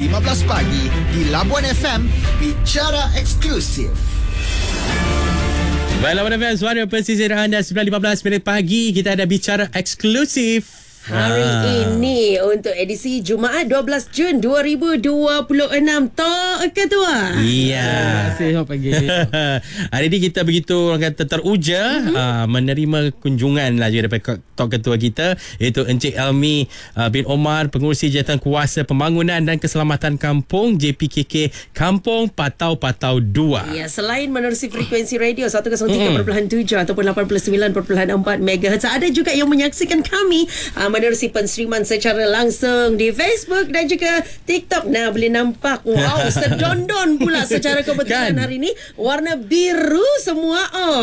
15 pagi di Labuan FM, bicara eksklusif. Baik, Labuan FM, suara pesisir anda 9.15 minit pagi. Kita ada bicara eksklusif. Hari ini untuk edisi Jumaat 12 Jun 2026. Tok Ketua. Ya. Terima kasih pagi. Hari ini kita begitu orang kata teruja menerima kunjungan lah juga daripada Tok Ketua kita, iaitu Encik Elmi bin Omar, Pengurusi Jabatan Kuasa Pembangunan dan Keselamatan Kampung JPKK Kampung Patau-Patau 2. Ya, selain menerusi frekuensi radio 103.7 ataupun 89.4 MHz, ada juga yang menyaksikan kami menerusi penseriman secara langsung di Facebook dan juga TikTok. Nah, boleh nampak, wow, sedondon pula secara kebetulan Kan? hari ini warna biru semua.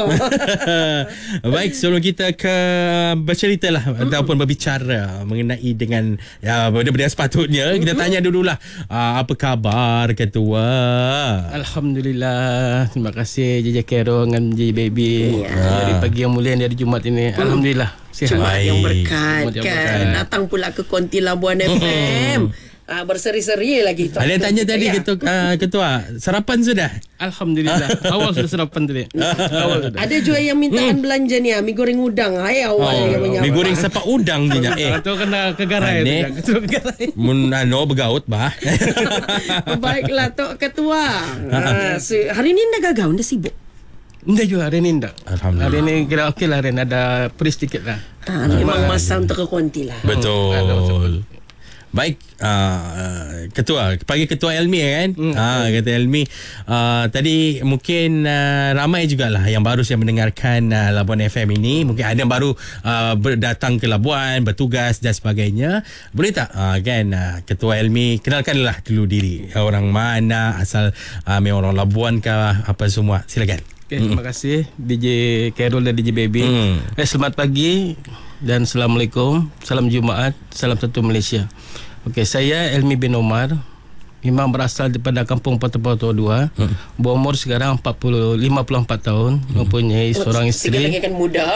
Baik, sebelum kita ke bercerita lah ataupun berbicara mengenai dengan benda-benda yang sepatutnya, kita tanya dululah apa khabar Ketua? Alhamdulillah. Terima kasih JJ Kero dengan JJ Baby. Dari pagi yang mulia dari Jumaat ini. Alhamdulillah. Sihat. Jumaat yang berkat Jumaat yang kan. berkat. Datang pula ke Konti Labuan FM. Berseri-seri lagi. Ada yang tanya tadi Ketua, sarapan sudah? Alhamdulillah. Awal sudah sarapan tadi. Awal sudah. Ada juga yang mintaan belanja ni, mi goreng udang. Hai awal dia menyapa. Mi goreng sepak udang dia. Itu kena kegarai. Itu kegarai. Mun bergaut bah. Baiklah Tok Ketua. Hari ni dah gagau, dah sibuk. Enggak juga hari ni enggak. Alhamdulillah. Hari ni kira okey lah, Ren. Ada peri sedikit lah. Memang masa untuk ke Konti lah. Betul. Baik, Ketua, panggil Ketua Elmi kan? Kata Elmi, tadi mungkin ramai jugalah yang baru saya mendengarkan Labuan FM ini. Mungkin ada yang baru datang ke Labuan, bertugas dan sebagainya. Boleh tak Ketua Elmi kenalkanlah dulu diri. Orang mana, asal memang orang Labuan ke apa semua. Silakan. Okay, terima kasih DJ Carol dan DJ Baby. Selamat pagi dan Assalamualaikum. Salam Jumaat, salam satu Malaysia. Okey, saya Elmi bin Omar. Memang berasal daripada Kampung Patau-Patau 2. Berumur sekarang 54 tahun. Mempunyai seorang isteri. Sikit lagi kan muda.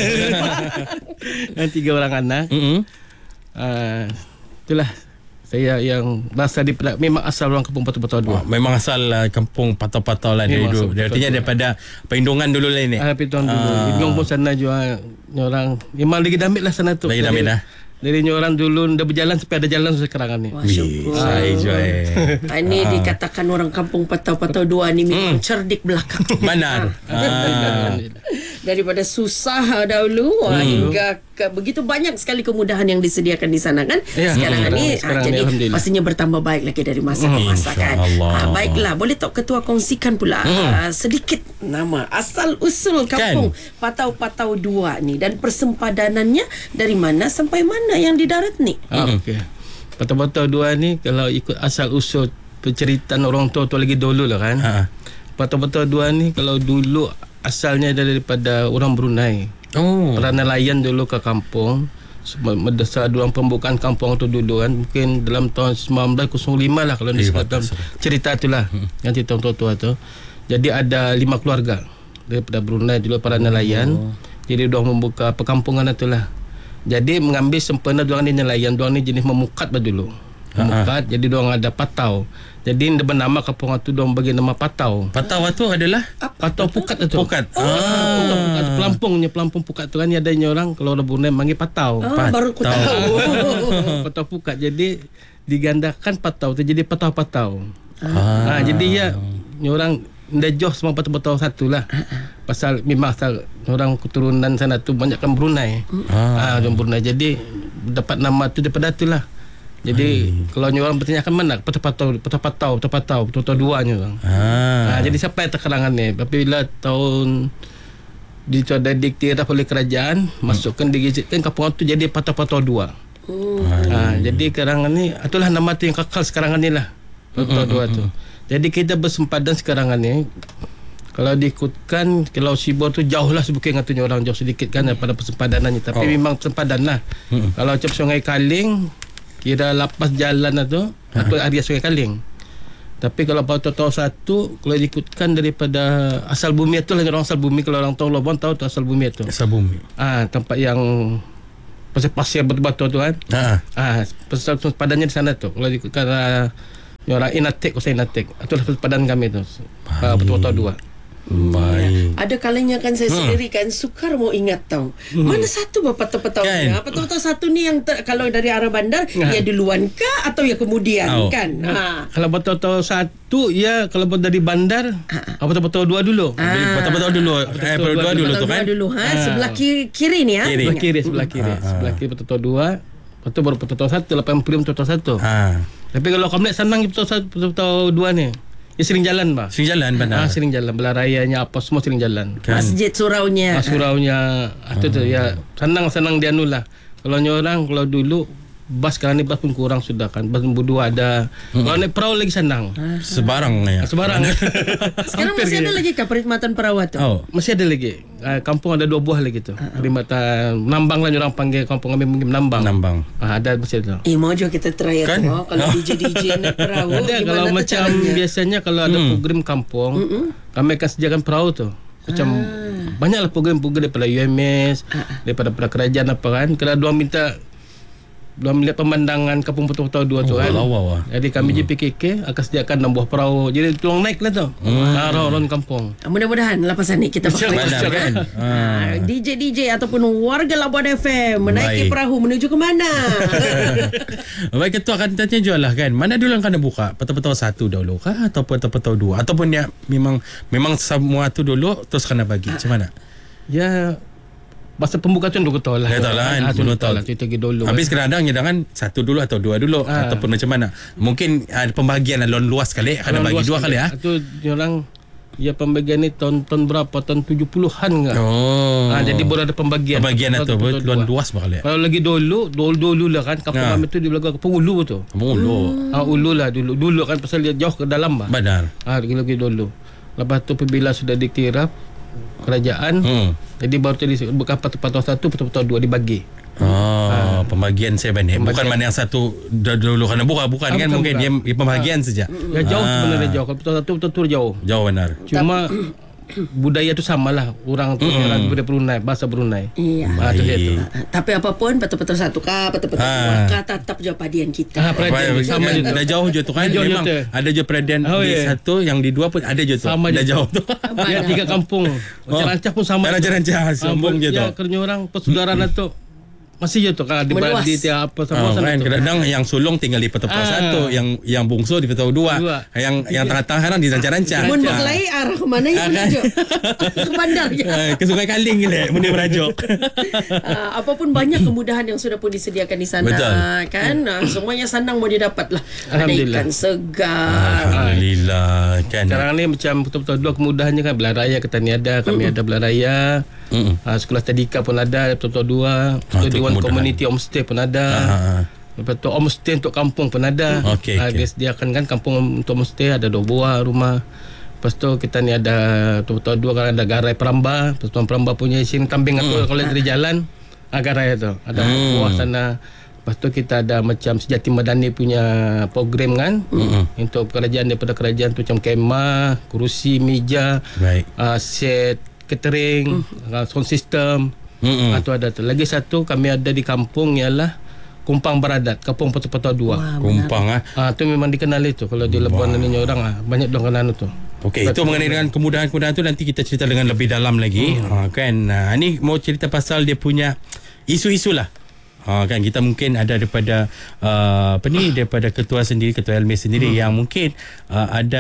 Dan 3 orang anak. Itulah saya yang berasal daripada, memang asal orang Kampung Patau-Patau 2. Memang asal Kampung Patau-Patau lah dari dulu. Artinya daripada Perhindungan dulu lah ini. Perhindungan dulu. Hidung pun sana juga orang. Memang lagi damit lah sana tu. Lagi damit lah. Dari orang dulu dah berjalan sampai ada jalan sekarang ni. Syukur. Ini dikatakan orang Kampung Patau-Patau 2 ni memang cerdik belakang. Benar. Daripada susah dahulu hingga begitu banyak sekali kemudahan yang disediakan di sana kan. Sekarang ni jadi pastinya bertambah baik lagi dari masa ke masa kan. Baiklah, boleh Tok Ketua kongsikan pula sedikit nama asal usul Kampung Patau-Patau 2 ni dan persempadanannya dari mana sampai mana yang di darat ni. Okey. Patau-Patau 2 ni kalau ikut asal usul penceritaan orang tua lagi dulu lah kan. Patau-Patau 2 ni kalau dulu asalnya daripada orang Brunei. Para nelayan dulu ke kampung. Mendasar dalam pembukaan kampung tu dulu kan. Mungkin dalam tahun 1905 lah kalau disebut dalam cerita tu lah. Yang cerita orang tua tu. Jadi ada 5 keluarga daripada Brunei dulu, para nelayan. Jadi diorang membuka perkampungan tu lah. Jadi mengambil sempena diorang ni nelayan. Diorang ni jenis memukat dulu. Memukat. Jadi diorang ada patau. Jadi dia bernama kampungan tu diorang bagi nama Patau. Patau tu adalah Patau Pukat tu. Pukat. Pukat pelampungnya, pelampung Pukat tu kan adanya orang kalau orang Brunei panggil Patau. Baru aku tahu. Patau Pukat. Jadi digandakan Patau tu jadi Patau-Patau. Jadi ya orang dah jauh semua Patau-Patau satu lah. Pasal memang asal orang keturunan sana tu banyak kan Brunei. Orang Brunei. Jadi dapat nama tu daripada tu lah. Jadi kalau orang bertanyakan mana Patau-Patau 2 ni orang. Jadi sampai terkerangan ni. Apabila tahun dicoba diktira oleh kerajaan, masukkan digiritkan kampung tu jadi Patau-Patau 2. Jadi kerangan ni itulah nama tu yang kekal sekarang ni lah. Patau 2 tu. Jadi kita bersempadan sekarang ni. Kalau diikutkan kalau Sibor tu jauh lah sebuah ngatunya orang jauh sedikit kan daripada persempadanannya. Tapi memang sempadan lah. Kalau macam Sungai Kaling kira lapas jalan tu atau area Sungai Kaling. Tapi kalau Patau-Patau 1 kalau diikutkan daripada asal bumi tu lah, orang asal bumi. Kalau orang tahu Labuan tahu tu asal bumi tu. Asal bumi. Tempat yang pasir-pasir batu-batu tu kan. Pasal padannya di sana tu. Kalau diikutkan orang Inatek, usaha Inatek. Itulah padan kami tu. Betul-betul 2. Baik. Ada kalanya kan saya sendiri kan sukar mau ingat tahu. Mana satu patut-patut Kan? patut-patut satu ni yang kalau dari arah bandar ya duluan kah atau ya kemudian kan. Kalau betul-betul 1 ya, kalau dari bandar betul-betul 2 dulu. Betul-betul dulu. Betul-betul 2 dulu tu kan. Dulu sebelah kiri ni ya. Sebelah kiri. Sebelah kiri betul-betul 2. Betul baru betul-betul 1. 80 betul-betul 1. Tapi kalau kamu nak senang betul-betul 2 ni, ya sering jalan bah. Sering jalan bandar. Sering jalan. Belah rayanya apa semua sering jalan. Masjid suraunya. Suraunya itu tu ya senang dia nulah. Kalau orang kalau dulu bas sekarang ni bas pun kurang sudah kan. Bas berdua ada. Kalau naik perahu lagi senang. Sebarang ya. Sekarang masih ada lagi kah perkhidmatan perahu tu? Masih ada lagi. Kampung ada 2 buah lagi tu. Perkhidmatan Nambang lah orang panggil kampung kami mungkin Nambang. Ada masih ada. Mau juga kita try kan? kalau DJ naik perahu. Ada kalau macam biasanya kalau ada program kampung, kami akan sediakan perahu tu. Macam banyaklah program daripada UMS, daripada kerajaan apa kan. Kalau diorang minta belum melihat pemandangan kampung betul-betul 2 tu kan. Jadi kami JPKK akan sediakan 6 buah perahu. Jadi tuang naik lah tu. Round kampung. Mudah-mudahan lepasan ni kita kan. DJ ataupun warga Labuan FM menaiki perahu menuju ke mana? Baik, Ketua akan tanya jual lah kan. Mana dulu yang kena buka? Betul-betul 1 dulu kah ataupun betul-betul 2? Ataupun dia memang semua tu dulu terus kena bagi. Macam mana? Ya, masa pembuka tu dulu tahu lah. Ya tahu lah kan. Dulu tahu. Kita pergi dulu. Habis kadang-kadang jangan 1 dulu atau 2 dulu ataupun macam mana. Mungkin ada pembagian luas kali kena bagi 2 kali ya. Itu orang ya pembagian ni tahun berapa? Tahun 70-an enggak? Jadi baru ada pembagian. Pembagian itu luas kali. Kalau lagi dulu lah kan kampung kami tu di belakang Kampung Ulu tu. Kampung Ulu. Ulu lah dulu kan pasal dia jauh ke dalam bah. Benar. Lagi dulu. Lepas tu apabila sudah diktirap kerajaan, jadi baru tadi bukan patut-patut 1 betul-betul 2 dibagi. Pembagian saya banding. Bukan mana yang 1 dulu kena buka bukan kan, mungkin dia pembagian saja. Ya jauh sebenarnya jauh. Kalau betul-betul jauh. Jauh benar. Cuma budaya tu samalah. Orang tu budaya Brunei, bahasa Brunei. Iya. Itu. Tapi apapun betul-betul 1 kah, betul-betul 2 kah, tetap je padian kita. Sama je. Dah jauh je tu kan. Memang ada je peradian di 1, yang di 2 pun ada je tu. Sama dah je. jauh tu. Ya 3 kampung. Rancah pun sama. Rancah sambung je tu. Ya kerja orang persaudaraan tu masih je tu kan di tiap apa sama kan kadang yang sulung tinggal di betul-betul 1, yang bungsu di betul-betul 2, yang tengah-tengah di rancah-rancah. Mun berkelai arah mana yang menuju? Ke bandar ya. Ke Sungai Kaling gila mun merajuk. Apapun banyak kemudahan yang sudah pun disediakan di sana. Betul. Kan. Semuanya senang mau didapat lah. Ada ikan segar. Alhamdulillah kan. Sekarang ni macam betul-betul 2 kemudahannya kan. Belah raya kita ni ada, kami ada belah raya. Sekolah tadika pun ada betul-betul 2. Dewan Komuniti Homestay pun ada. Lepas tu homestay untuk kampung pun ada. Dia sediakan kan kampung untuk homestay ada 2 buah rumah. Lepas tu kita ni ada betul-betul 2 kan, ada garai Peramba. Lepas tu Peramba punya sini kambing atau kalau dari jalan garai tu ada buah sana. Lepas tu kita ada macam Sejati Madani punya program kan. Untuk kerajaan, daripada kerajaan tu macam kemah, kerusi, meja, set catering, sound system. Atau ada tu. Lagi satu kami ada di kampung ialah Kumpang Beradat, Kampung Betul-betul 2. Kumpang tu memang dikenal itu. Kalau di Labuan ni orang banyak dong kenal tu. Okey, itu mengenai dengan kemudahan-kemudahan tu nanti kita cerita dengan lebih dalam lagi. Kan ni mau cerita pasal dia punya isu-isu lah. Kan kita mungkin ada daripada daripada ketua sendiri, Ketua LMA sendiri yang mungkin ada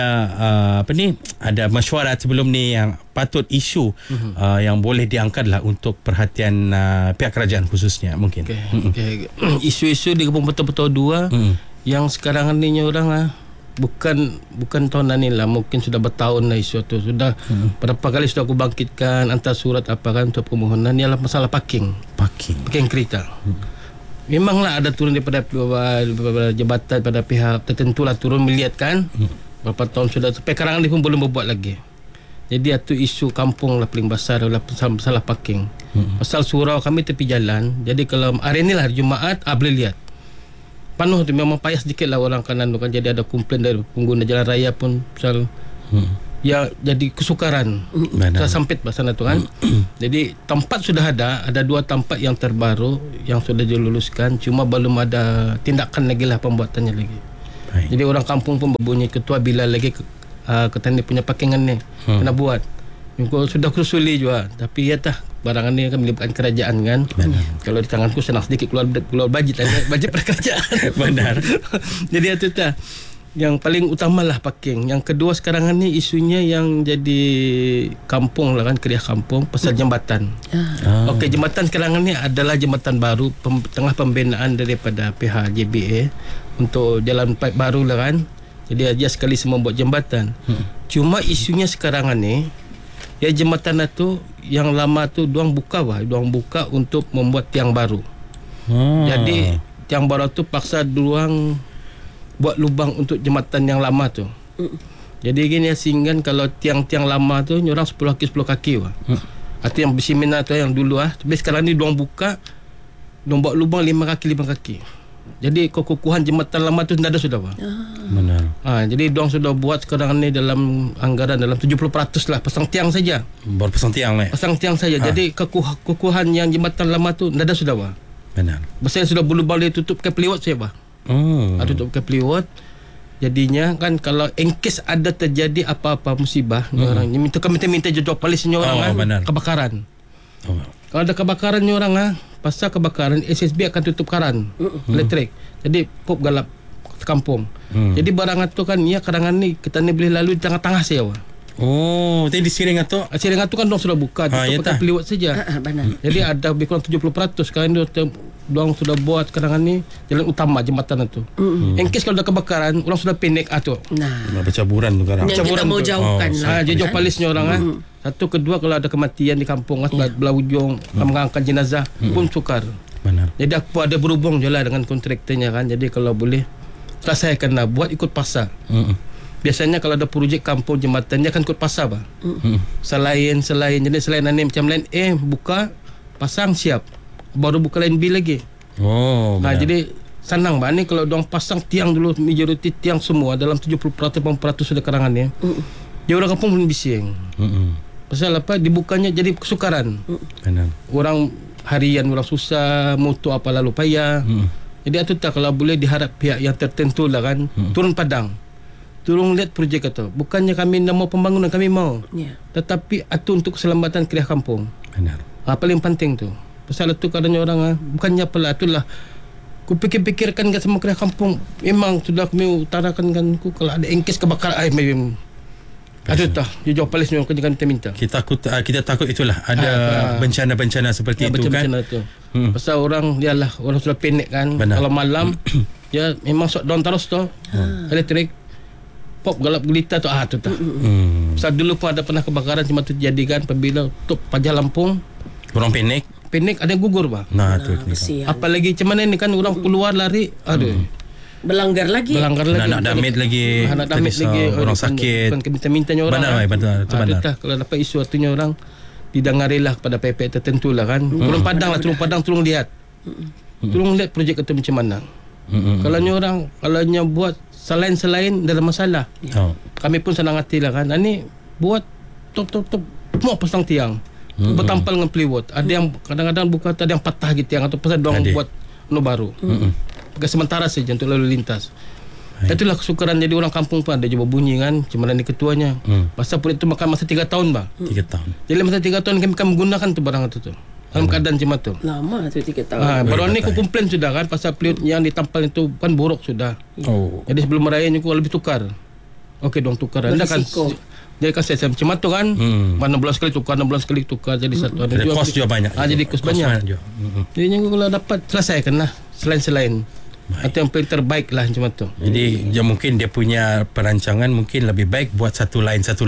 ada mesyuarat sebelum ni yang patut isu yang boleh diangkat lah untuk perhatian pihak kerajaan khususnya mungkin. Isu-isu di Kampung Betul-betul 2 yang sekarang ni orang bukan tahun ni lah, mungkin sudah bertahun lah isu tu. Sudah berapa kali sudah aku bangkitkan hantar surat apa kan untuk permohonan, ialah masalah parking kereta. Memanglah ada turun daripada jabatan pada pihak tertentu lah turun melihat kan. Berapa tahun sudah sampai sekarang ni pun belum berbuat lagi. Jadi itu isu kampung lah paling besar adalah masalah parking. Pasal surau kami tepi jalan. Jadi kalau hari ni lah Jumaat boleh lihat penuh tu, memang payah sedikit lah orang kanan tu kan. Jadi ada komplain dari pengguna jalan raya pun pasal ya jadi kesukaran. Kita sempit sana tu kan. Jadi tempat sudah ada 2 tempat yang terbaru yang sudah diluluskan, cuma belum ada tindakan lagi lah pembuatannya lagi. Baik. Jadi orang kampung pun berbunyi ketua bila lagi kata ni punya pakingan ni kena buat. Kau sudah kusuli juga, tapi ya tah barangan ni kan melibatkan kerajaan kan. Kalau di tanganku senang sedikit keluar bajet kerajaan. Benar. Jadi itu tah yang paling utamalah parking. Yang kedua sekarang ni isunya yang jadi kampung lah kan, kriah kampung pasal jambatan. Okey, jambatan sekarang ni adalah jambatan baru tengah pembinaan daripada pihak JBA untuk jalan pipe baru lah kan. Jadi dia sekali semua buat jambatan. Cuma isunya sekarang ni ya jambatan itu yang lama tu diorang buka untuk membuat tiang baru. Jadi tiang baru tu paksa diorang buat lubang untuk jambatan yang lama tu. Jadi gini sehingga kalau tiang-tiang lama tu orang 10 kaki wah. Atau yang bersimina tu yang dulu tapi sekarang ni diorang buka, diorang buat lubang 5 kaki. Jadi kekukuhan jambatan lama tu dah ada sudah wah. Benar. Jadi diorang sudah buat sekarang ni dalam anggaran dalam 70% lah pasang tiang saja. Baru pasang tiang ni. Pasang tiang saja. Jadi kekukuhan yang jambatan lama tu dah ada sudah wah. Benar. Pasal sudah berlubang dia tutup ke peliwat saya wah. Tutup ke peliwat. Jadinya kan kalau in case ada terjadi apa-apa musibah orang ni minta jawab polis ni orang kebakaran. Kalau ada kebakaran ni orang pasal kebakaran SSB akan tutup karan elektrik. Jadi pop galap kampung. Jadi barang tu kan ya karangan ni kita ni boleh lalu di tengah-tengah saya wah. Jadi di Siring tu kan dong sudah buka tutup pakai peliwat saja. Benar. Jadi ada lebih kurang 70% sekarang ni dong sudah buat karangan ni jalan utama jambatan itu. In case kalau ada kebakaran orang sudah pendek tu. Bercaburan tu sekarang. Yang kita mau jauhkan lah. Jadi jauh polisnya orang Satu, kedua kalau ada kematian di kampung belah ujung mengangkat jenazah pun sukar. Benar. Jadi aku ada berhubung je lah dengan kontraktornya kan. Jadi kalau boleh selesaikanlah buat ikut pasar. Biasanya kalau ada projek kampung jambatan dia akan ikut pasar bah. Selain jadi selain ni macam line A buka pasang siap. Baru buka line B lagi. Jadi senang bah ni kalau diorang pasang tiang dulu, majoriti tiang semua dalam 70% sudah karangan ni. Dia orang kampung pun bising. Pasal apa dibukanya jadi kesukaran. Benar. Orang harian orang susah, motor apa lalu payah. Jadi itu tak kalau boleh diharap pihak yang tertentu lah kan turun padang. Turun lihat projek itu. Bukannya kami nak mau pembangunan, kami mau. Tetapi itu untuk keselamatan kriah kampung. Benar. Paling penting tu. Pasal itu kadangnya orang bukannya apalah itulah. Ku fikir-fikirkan kan semua kriah kampung. Memang sudah kami utarakan kan kalau ada engkes kebakaran memang. Aduh tah, dia jawab polis ni kita minta. Kita takut itulah ada bencana-bencana seperti itu kan. Pasal orang sudah pendek kan. Benar. Kalau malam ya memang sok down terus tu. Elektrik pop galap gelita tu tu tah. Pasal dulu pun ada pernah kebakaran cuma tu jadikan apabila tutup pajak Lampung. Orang pendek ada yang gugur bah. Tu. Apalagi macam mana ni kan orang keluar lari. Melanggar lagi. Nak damit lagi. Orang sakit. Bukan minta-mintanya orang. Benar. Kalau dapat isu artinya orang didengarilah kepada PP tertentu lah kan. Turun padang tolong lihat. Tolong lihat projek itu macam mana. Kalau orang buat selain ada masalah. Kami pun senang hati lah kan. Ini buat top mau pasang tiang. Bertampal dengan peliwat. Ada yang kadang-kadang buka ada yang patah gitu tiang atau pasal dong buat baru. Pakai sementara saja untuk lalu lintas. Itulah kesukaran jadi orang kampung pun ada cuba bunyi kan. Cuma ni ketuanya. Pasal projek itu makan masa 3 tahun bah. 3 tahun. Jadi masa 3 tahun kami menggunakan tu barang itu tu. Dalam keadaan macam tu. Lama tu 3 tahun. Baru ni aku komplain sudah kan pasal peliwat yang ditampal itu kan buruk sudah. Jadi sebelum meraya ni aku lebih tukar. Okey dong tukar. Anda kan jadi kan saya macam tu kan. 16 kali tukar jadi satu. Jadi kos juga banyak. Jadi kos banyak. Jadi yang kalau dapat selesaikanlah selain atau yang paling terbaik lah macam tu. Jadi mungkin dia punya perancangan mungkin lebih baik buat satu lain. Satu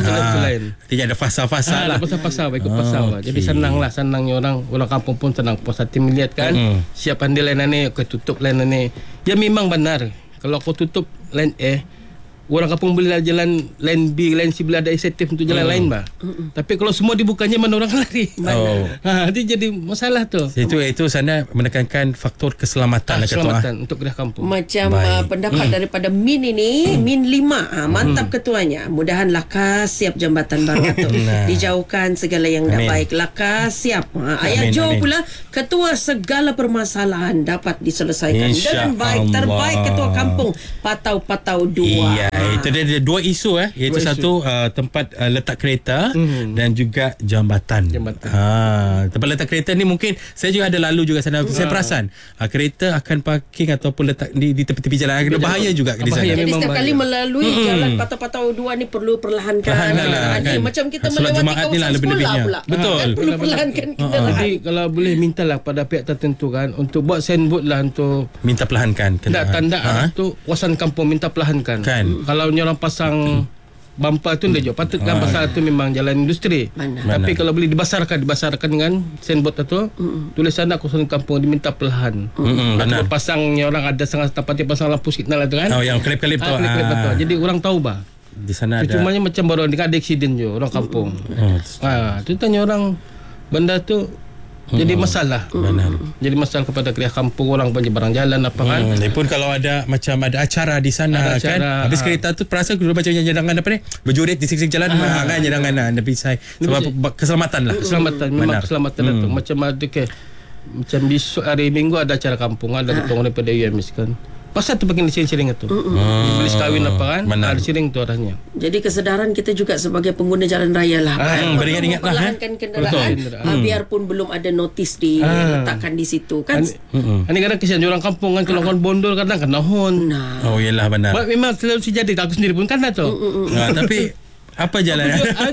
lain. Tidak ada fasa-fasa lah. Fasa-fasa ikut pasal. Jadi senangnya orang kampung pun senang puas hati melihat kan. Siap pandai lain ni, aku tutup lain ni. Ya memang benar. Kalau aku tutup lain orang kampung boleh lah jalan line B, line C, boleh ada insentif untuk jalan lain bah. Tapi kalau semua dibukanya, mana orang lari. Nanti jadi masalah tu. Itu sana menekankan faktor keselamatan keselamatan untuk kedah kampung. Macam pendapat daripada Min ini, Min 5. Mantap ketuanya. Mudahan Lakas siap jambatan baru tu. Dijauhkan segala yang tak baik. Lakas siap. Ayah Jo pula, ketua segala permasalahan dapat diselesaikan dengan baik. Terbaik ketua kampung Patau 2. Itu dia ada 2 isu iaitu satu tempat letak kereta dan juga jambatan. Tempat letak kereta ni mungkin saya juga ada lalu juga sana. Saya perasan kereta akan parking ataupun letak di tepi-tepi jalan. Ada bahaya juga di sana. Jadi setiap kali melalui jalan Patau 2 ni perlu perlahankan. Macam kita melewati kawasan sekolah pula. Betul. Perlu perlahankan kenderaan. Jadi kalau boleh mintalah pada pihak tertentu kan untuk buat signboard lah untuk minta perlahankan tanda tu kawasan kampung minta perlahankan. Kalau orang pasang bumper tu dia patutkan pasal tu memang jalan industri. Tapi kalau boleh dibasarkan dengan signboard tu tulisan kawasan kampung diminta perlahan. Atau pasang orang ada setengah tempat dia pasang lampu signal tu kan. Yang kelip-kelip tu. Jadi orang tahu bah. Di sana ada. Cumanya macam baru ada accident je orang kampung. Tu tanya orang benda tu jadi masalah. Jadi masalah kepada kerja kampung, orang banyak barang jalan apa kan. Pun kalau ada macam ada acara di sana kan. Habis kereta tu perasa dulu macam jangan apa ni? Berjurit di sisi jalan kan jangan ada pisai. Sebab keselamatan lah. Memang keselamatan tu. Macam ada macam besok hari Minggu ada acara kampung, ada ketemu daripada UMS kan. Pasal tu pakai siring tu. Boleh kahwin apa kan? Ada siring tu arahnya. Jadi kesedaran kita juga sebagai pengguna jalan raya lah. Beringat-ingat lah. Perlahankan kenderaan. Biarpun belum ada notis diletakkan di situ kan. Ini kadang kesian orang kampung kan kalau kon bondol kadang kena hon. Oh iyalah benar. Memang selalu sejadi aku sendiri pun kan tu. Tapi apa jalan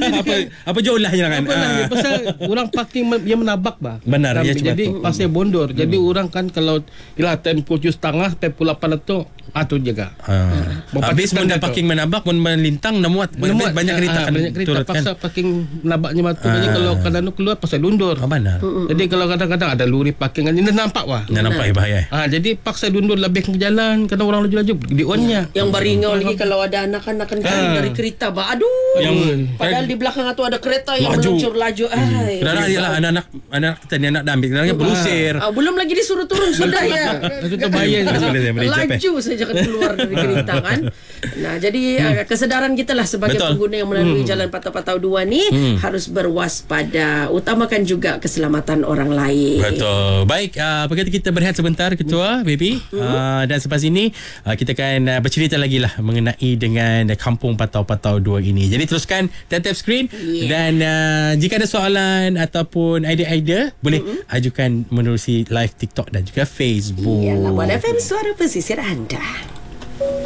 apa jauh lah jangan pasal orang parking yang menabak bah. Benar ya. Jadi pasal bondor. Jadi orang kan kalau ialah tempoh 7.5 sampai pukul 8 tu jaga. Habis pun dah parking menabak pun melintang namuat banyak kereta banyak kereta pasal parking menabaknya matu. Jadi kalau kadang keluar pasal lundur. Benar. Jadi kalau kadang-kadang ada lori parking kan dia nampak wah. Nampak bahaya. Jadi paksa lundur lebih ke jalan kadang orang laju-laju di on-nya. Yang baringau lagi kalau ada anak-anak kan dari kereta bah. Aduh. Padahal di belakang tu ada kereta yang meluncur laju. Kadang-kadang ialah anak kita ni anak dah ambil kadang-kadang berusir. Belum lagi disuruh turun sudah ya. Itu bahaya. Laju saja kan keluar dari kereta kan. Nah, jadi kesedaran kita lah sebagai pengguna yang melalui jalan Patau 2 ni harus berwaspada, utamakan juga keselamatan orang lain. Betul. Baik, apa kata kita berehat sebentar Ketua Baby. Dan selepas ini kita akan bercerita lagi lah mengenai dengan Kampung Patau 2 ini. Jadi teruskan tap screen dan jika ada soalan ataupun idea-idea boleh ajukan menerusi live TikTok dan juga Facebook. Labuan FM, suara pesisir anda.